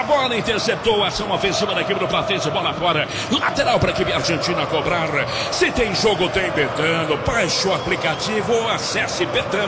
bola, interceptou a ação ofensiva da equipe do Platense, bola fora, lateral para a equipe argentina cobrar. Se tem jogo, tem Betano. Baixe o aplicativo ou acesse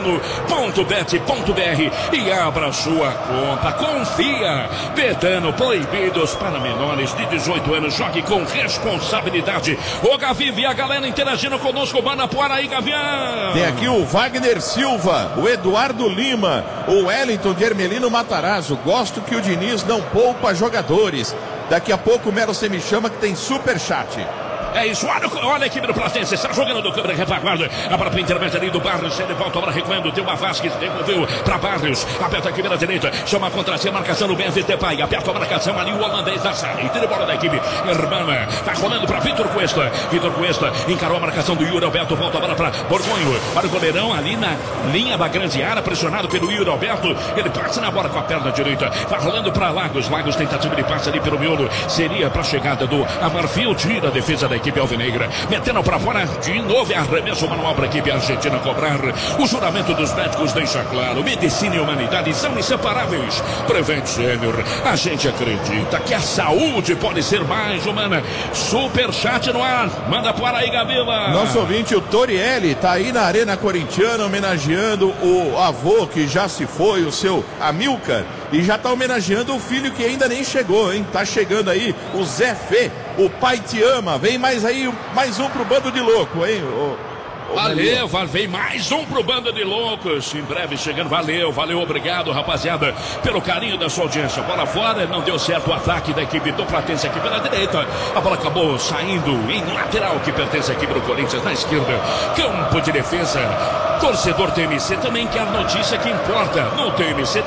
betano.bet.br e abra sua conta. Confia. Betano, proibidos para menores de 18 anos. Jogue com responsabilidade. O Gavi e a galera interagindo conosco. Manapuara aí, Gavião. Tem aqui o Wagner Silva, o Eduardo Lima, o Wellington de Hermelino Matarazzo. Gosto que o Diniz não poupa jogadores. Daqui a pouco o Melo você me chama que tem superchat. É isso, olha a equipe do Platense, está jogando do câmera retaguarda, a própria intermédia ali do Barrios, ele volta agora recuando, tem uma Vasquez, devolveu para Barrios, aperta aqui pela direita, chama a contra-si, a marcação do BFT Pai, aperta a marcação ali, o holandês da saída de bola da equipe, Hermana, tá rolando para Vitor Cuesta, encarou a marcação do Yuri Alberto, volta agora para Borgonho, para o goleirão ali na linha da grande área, pressionado pelo Yuri Alberto, ele passa na bola com a perna direita, tá rolando para Lagos, tentativa de passe ali pelo miolo, seria para a chegada do Amarfil, tira a defesa da equipe alvinegra, metendo para fora de novo, arremesso manual para a equipe argentina cobrar. O juramento dos médicos deixa claro, medicina e humanidade são inseparáveis. Prevent Senior, a gente acredita que a saúde pode ser mais humana. Superchat no ar, manda para aí, Gavila. Nosso ouvinte, o Torielli, tá aí na Arena Corintiana homenageando o avô que já se foi, o seu Amilcar, e já tá homenageando o filho que ainda nem chegou, hein? Tá chegando aí o Zé Fê, o pai te ama. Vem mais aí, mais um pro bando de louco, hein? Valeu, vem mais um pro bando de loucos. Em breve chegando, valeu, obrigado, rapaziada, pelo carinho da sua audiência. Bola fora, não deu certo o ataque da equipe do Platense aqui pela direita. A bola acabou saindo em lateral, que pertence à equipe do Corinthians na esquerda. Campo de defesa. Torcedor TMC também quer notícia que importa. No TMC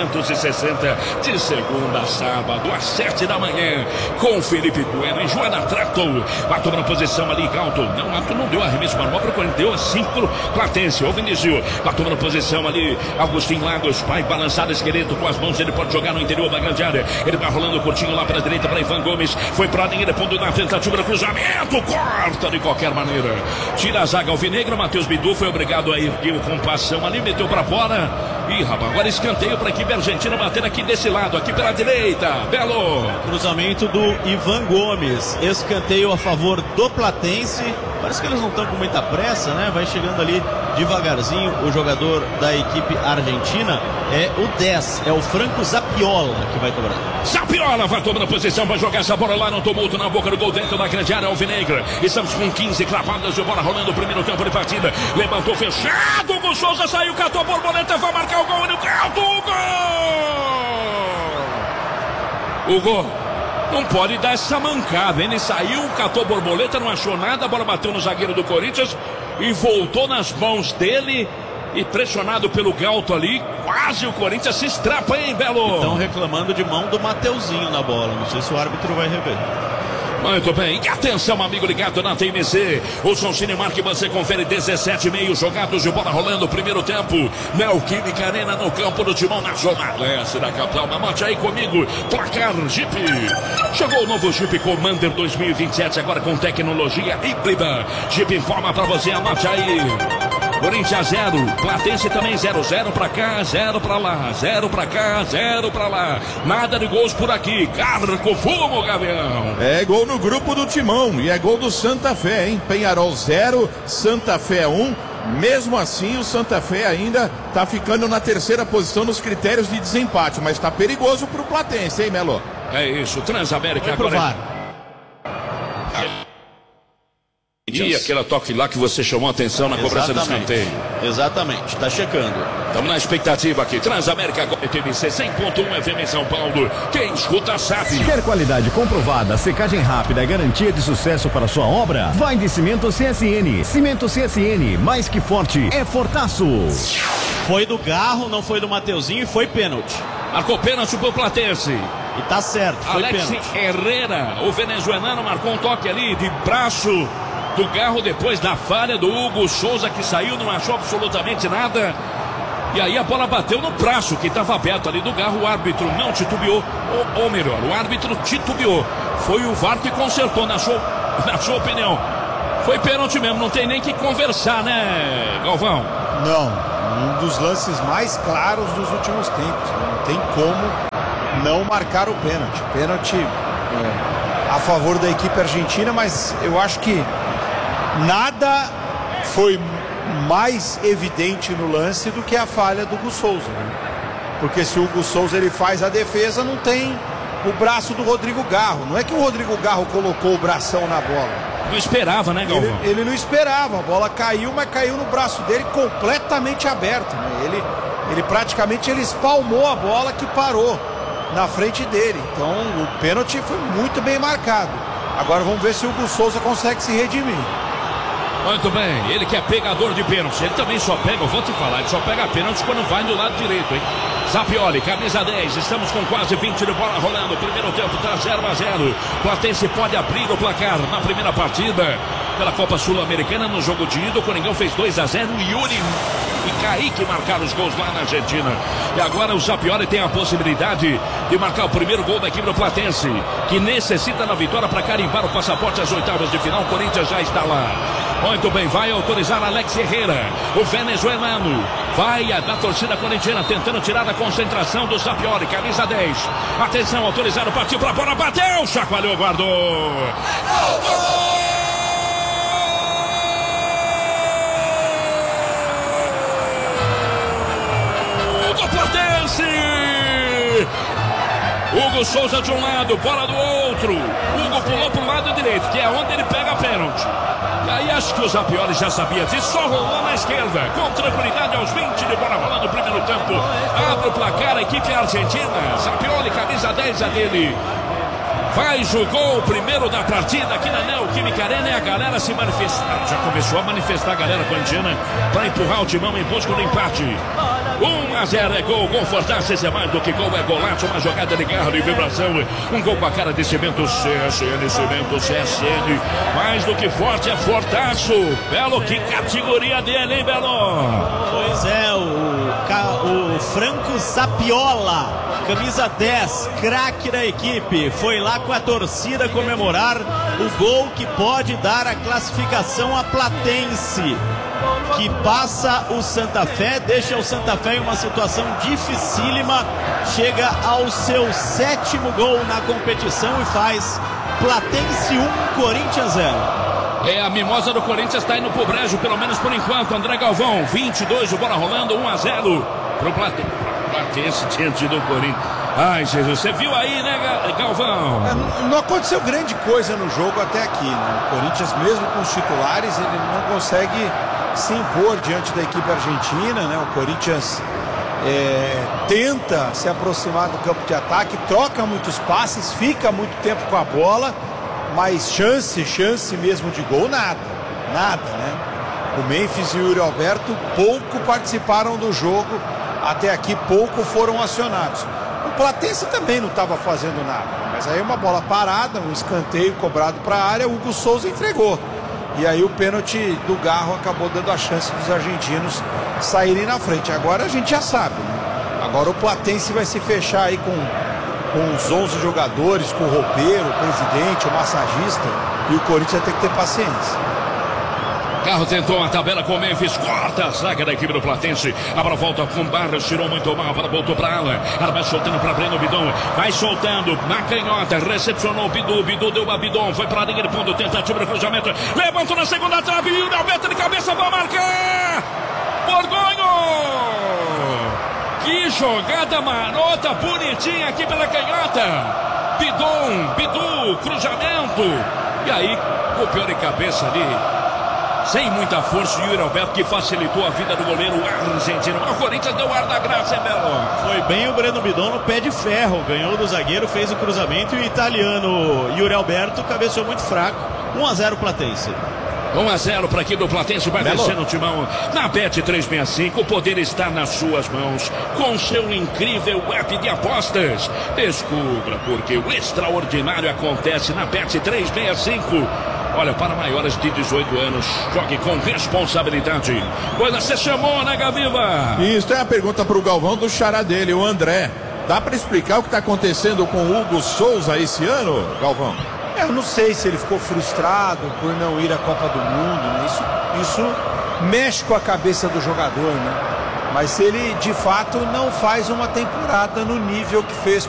360, de segunda a sábado, às 7 da manhã, com Felipe Bueno e Joana Trato. Vai tomando posição ali, Galto. Não deu arremesso manual pro Corinthians, deu assim pro Platense. O Vinícius vai tomando posição ali. Agostinho Lagos vai balançar o esqueleto com as mãos. Ele pode jogar no interior da grande área. Ele vai rolando curtinho lá para a direita para Ivan Gomes. Foi pra linha, pondo na tentativa do cruzamento. Corta de qualquer maneira. Tira a zaga alvinegra. Matheus Bidu foi obrigado a ergueu com passão ali, meteu pra fora. Ih, rapaz, agora escanteio pra equipe argentina batendo aqui desse lado, aqui pela direita. Belo. Cruzamento do Ivan Gomes. Escanteio a favor do Platense. Parece que eles não estão com muita pressa, né? Vai chegando ali devagarzinho o jogador da equipe argentina. É o 10, é o Franco Zapiola que vai cobrar. Zapiola vai tomando posição, vai jogar essa bola lá no tumulto, na boca do gol dentro da grande área alvinegra. Estamos com 15 clavadas de bola rolando o primeiro tempo de partida. Levantou fechado, o Souza saiu, catou a borboleta, vai marcar o gol no alto, o gol. Não pode dar essa mancada. Ele saiu, catou borboleta, não achou nada. A bola bateu no zagueiro do Corinthians e voltou nas mãos dele. E pressionado pelo Galto ali, quase o Corinthians se estrapa, hein, Belo? Estão reclamando de mão do Mateuzinho na bola. Não sei se o árbitro vai rever. Muito bem, e atenção, amigo ligado na TMC. O Som Cinemark, você confere 17,5 jogados de bola rolando o primeiro tempo. Neoquímica Arena no campo do Timão, na zona leste da capital. Mamote aí comigo, placar Jeep. Chegou o novo Jeep Commander 2027, agora com tecnologia híbrida. Jeep informa pra você, anote aí. Corinthians 0, Platense também 0-0 pra cá, 0 pra lá, 0 pra cá, 0 pra lá. Nada de gols por aqui, carco fumo, Gavião. É gol no grupo do Timão e é gol do Santa Fé, hein? Penharol 0, Santa Fé 1. Mesmo assim, o Santa Fé ainda tá ficando na terceira posição nos critérios de desempate, mas tá perigoso pro Platense, hein, Melo? É isso, Transamérica agora. E aquele toque lá que você chamou a atenção na cobrança do escanteio. Exatamente, tá checando. Estamos na expectativa aqui. Transamérica agora, TVC 100.1 FM em São Paulo. Quem escuta sabe. Quer qualidade comprovada, secagem rápida e garantia de sucesso para sua obra? Vai de Cimento CSN. Cimento CSN, mais que forte, é fortaço. Foi do Garro, não foi do Mateuzinho e foi pênalti. Marcou pênalti pro Platense. E tá certo, foi Alex pênalti. Herrera, o venezuelano, marcou um toque ali de braço do Garro depois da falha do Hugo Souza, que saiu, não achou absolutamente nada. E aí a bola bateu no braço que estava aberto ali do Garro. O árbitro não titubeou, ou melhor, o árbitro titubeou. Foi o VAR que consertou, na sua opinião. Foi pênalti mesmo, não tem nem que conversar, né, Galvão? Não, um dos lances mais claros dos últimos tempos. Não tem como não marcaram o pênalti. Pênalti a favor da equipe argentina, mas eu acho que nada foi mais evidente no lance do que a falha do Hugo Souza, né? Porque se o Hugo Souza ele faz a defesa, não tem o braço do Rodrigo Garro. Não é que o Rodrigo Garro colocou o bração na bola. Não esperava, né, Galvão? Ele não esperava, a bola caiu, mas caiu no braço dele completamente aberto, né? Ele praticamente espalmou a bola que parou na frente dele. Então o pênalti foi muito bem marcado. Agora vamos ver se o Hugo Souza consegue se redimir. Muito bem, ele que é pegador de pênalti. Ele também só pega, eu vou te falar, ele só pega pênalti quando vai do lado direito, hein? Zapioli, camisa 10, estamos com quase 20 de bola rolando. Primeiro tempo tá 0-0. Platense pode abrir o placar na primeira partida pela Copa Sul-Americana. No jogo de ida, o Coringão fez 2-0. Yuri e Kaique marcaram os gols lá na Argentina. E agora o Zapioli tem a possibilidade de marcar o primeiro gol da equipe do Platense, que necessita da vitória para carimbar o passaporte às oitavas de final. O Corinthians já está lá. Muito bem, vai autorizar Alex Herrera, o venezuelano. Vai da torcida corintiana tentando tirar a concentração do Zapioli, camisa 10. Atenção, autorizado, partiu pra bola, bateu, chacoalhou, guardou. Do Platense! Hugo Souza de um lado, bola do outro. Hugo pulou pro lado direito, que é onde ele pega a pênalti. E aí acho que o Zapioli já sabia disso, só rolou na esquerda, com tranquilidade aos 20 de bola rolando no primeiro tempo. Abre o placar a equipe argentina. Zapioli, camisa 10 a dele. Faz o gol, primeiro da partida aqui na Neoquímica Arena, e a galera se manifestar. Já começou a manifestar a galera corintiana para empurrar o timão em busca do empate. 1-0 é gol, gol Fortaleza é mais do que gol, é golaço, uma jogada de garra de vibração, um gol com a cara de Cimento CSN, mais do que forte, é fortaço. Belo, que categoria dele, hein, Belo? Pois é, o Franco Zapiola, camisa 10, craque da equipe, foi lá com a torcida comemorar o gol que pode dar a classificação a Platense, que passa o Santa Fé, deixa o Santa Fé em uma situação dificílima, chega ao seu 7º gol na competição e faz Platense 1, Corinthians 0. É, a mimosa do Corinthians está indo pro brejo, pelo menos por enquanto. André Galvão, 22, o bola rolando, 1-0 pro Platense diante do Corinthians. Ai, Jesus, você viu aí, né, Galvão? Não aconteceu grande coisa no jogo até aqui, né? O Corinthians, mesmo com os titulares, ele não consegue se impor diante da equipe argentina, né? O Corinthians tenta se aproximar do campo de ataque, troca muitos passes, fica muito tempo com a bola, mas chance mesmo de gol, nada, né? O Memphis e o Yuri Alberto pouco participaram do jogo, até aqui pouco foram acionados. O Platense também não estava fazendo nada, mas aí uma bola parada, um escanteio cobrado para a área, o Hugo Souza entregou. E aí o pênalti do Garro acabou dando a chance dos argentinos saírem na frente. Agora a gente já sabe, né? Agora o Platense vai se fechar aí com os 11 jogadores, com o roupeiro, o presidente, o massagista, e o Corinthians vai ter que ter paciência. Carro tentou a tabela com o Memphis, corta a zaga da equipe do Platense. A bola volta com Barros, tirou muito mal, a bola voltou para Alan. Arma soltando para Breno Bidon, vai soltando na canhota, recepcionou o Bidu deu a Bidon, foi para a linha de fundo, tentativa de cruzamento, levantou na segunda trave, e o Alberto de cabeça vai marcar! Borgonho! Que jogada marota, bonitinha aqui pela canhota. Bidu, cruzamento, e aí copiou de cabeça ali. Sem muita força, o Yuri Alberto, que facilitou a vida do goleiro argentino. O Corinthians deu ar da graça, hein, Belo? Foi bem o Breno Bidon no pé de ferro. Ganhou do zagueiro, fez o cruzamento e o italiano Yuri Alberto cabeceou muito fraco. 1-0 Platense. 1-0 para aqui do Platense, vai descendo o timão na Bet365. O poder está nas suas mãos com seu incrível app de apostas. Descubra porque o extraordinário acontece na Bet365. Olha, para maiores de 18 anos, jogue com responsabilidade. Pois você chamou, né, Gaviva? Isso, tem a pergunta pro Galvão do xará dele, o André. Dá para explicar o que está acontecendo com o Hugo Souza esse ano, Galvão? Eu não sei se ele ficou frustrado por não ir à Copa do Mundo, né? Isso mexe com a cabeça do jogador, né? Mas ele, de fato, não faz uma temporada no nível que fez